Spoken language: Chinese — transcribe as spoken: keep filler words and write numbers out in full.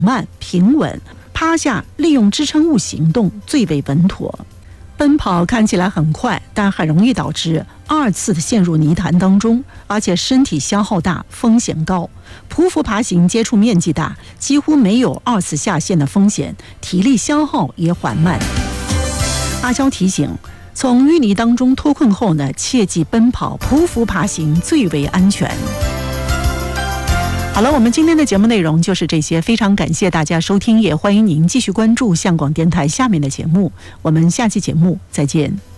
慢平稳，趴下利用支撑物行动最为稳妥。奔跑看起来很快，但很容易导致二次的陷入泥潭当中，而且身体消耗大，风险高。匍匐爬行接触面积大，几乎没有二次下陷的风险，体力消耗也缓慢。阿肖提醒，从淤泥当中脱困后呢，切忌奔跑，匍匐爬行最为安全。好了，我们今天的节目内容就是这些，非常感谢大家收听，也欢迎您继续关注香港电台下面的节目，我们下期节目再见。